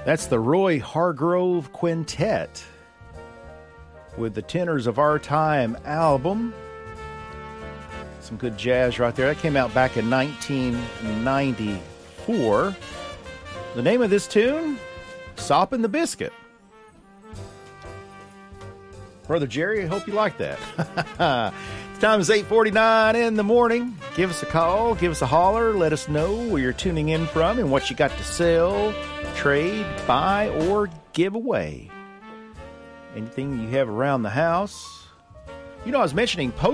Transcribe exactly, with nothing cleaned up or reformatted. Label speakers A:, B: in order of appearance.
A: That's the Roy Hargrove Quintet with the Tenors of Our Time album. Some good jazz right there. That came out back in nineteen ninety-four. The name of this tune, Sop and the Biscuit. Brother Jerry, I hope you like that. The time is eight forty-nine in the morning. Give us a call, give us a holler. Let us know where you're tuning in from and what you got to sell, trade, buy, or give away. Anything you have around the house. You know, I was mentioning post